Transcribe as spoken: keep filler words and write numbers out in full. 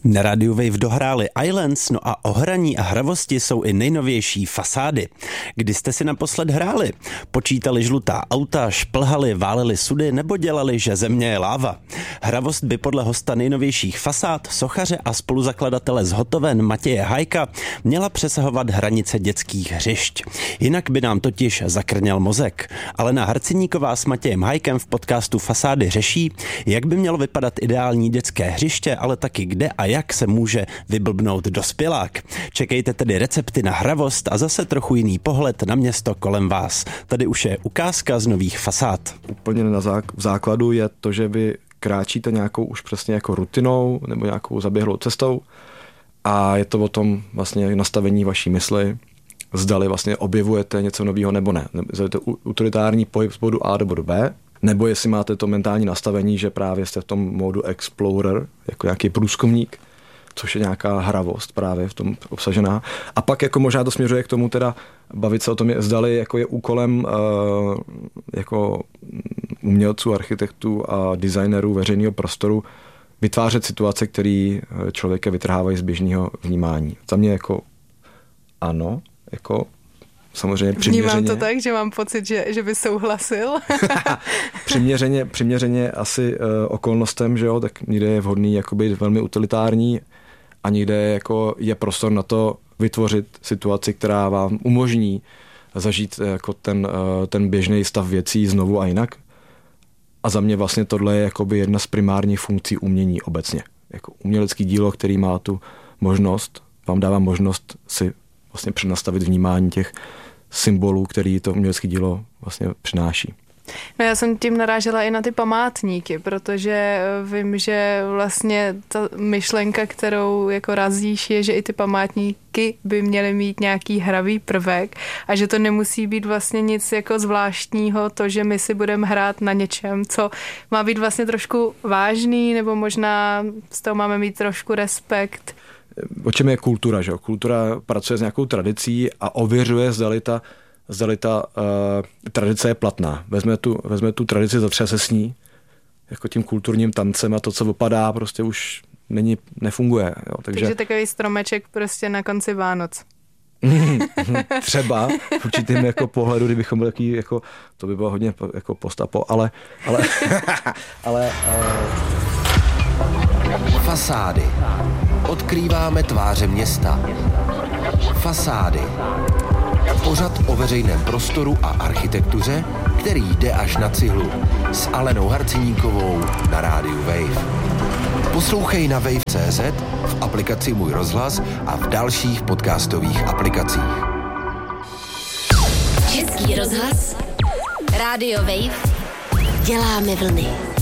Na rádiu Wave dohráli Islands, no a o hraní a hravosti jsou i nejnovější Fasády. Kdy jste si naposled hráli? Počítali žlutá auta, šplhali, váleli sudy nebo dělali, že země je láva? Hravost by podle hosta nejnovějších Fasád, sochaře a spoluzakladatele z Hotoven Matěje Hajka měla přesahovat hranice dětských hřišť. Jinak by nám totiž zakrněl mozek. Alena Harciníková s Matějem Hajkem v podcastu Fasády řeší, jak by mělo vypadat ideální dětské hřiště, ale taky kde a jak se může vyblbnout dospělák. Čekejte tedy recepty na hravost a zase trochu jiný pohled na město kolem vás. Tady už je ukázka z nových Fasád. Úplně na zák- v základu je to, že vy kráčíte nějakou už přesně jako rutinou nebo nějakou zaběhlou cestou a je to o tom vlastně nastavení vaší mysli, zdali vlastně objevujete něco nového nebo ne. Zdali to utilitární pohyb z bodu A do bodu B, nebo jestli máte to mentální nastavení, že právě jste v tom módu explorer, jako nějaký průzkumník, což je nějaká hravost právě v tom obsažená. A pak jako možná to směřuje k tomu teda bavit se o tom, je, zdali jako je úkolem uh, jako umělců, architektů a designerů veřejného prostoru vytvářet situace, které člověka vytrhávají z běžného vnímání. Za mě jako ano, jako samozřejmě přiměřeně. Vnímám to tak, že mám pocit, že, že by souhlasil. přiměřeně, přiměřeně asi uh, okolnostem, že jo, tak někde je vhodný jako být velmi utilitární a někde jako je prostor na to vytvořit situaci, která vám umožní zažít jako ten, uh, ten běžný stav věcí znovu a jinak. A za mě vlastně tohle je jakoby jedna z primárních funkcí umění obecně. Jako umělecký dílo, který má tu možnost, vám dává možnost si vlastně přenastavit vnímání těch symbolů, který to umělecké dílo vlastně přináší. No já jsem tím narážela i na ty památníky, protože vím, že vlastně ta myšlenka, kterou jako razíš, je, že i ty památníky by měly mít nějaký hravý prvek a že to nemusí být vlastně nic jako zvláštního, to, že my si budeme hrát na něčem, co má být vlastně trošku vážný, nebo možná z toho máme mít trošku respekt. O čem je kultura, že jo? Kultura pracuje s nějakou tradicí a ověřuje, zdali ta, zdali ta uh, tradice je platná. Vezme tu, vezme tu tradici, zatřese s ní, jako tím kulturním tancem a to, co opadá, prostě už není, nefunguje. Jo? Takže... Takže takový stromeček prostě na konci Vánoc. Třeba v určitým jako pohledu, kdybychom byli takový, jako, to by bylo hodně jako postapo, ale... ale, ale uh... Fasády. Odkrýváme tváře města. Fasády. Pořad o veřejném prostoru a architektuře, který jde až na cihlu. S Alenou Harciníkovou na rádiu Wave. Poslouchej na wave tečka cé zet, v aplikaci Můj rozhlas a v dalších podcastových aplikacích. Český rozhlas, rádio Wave, děláme vlny.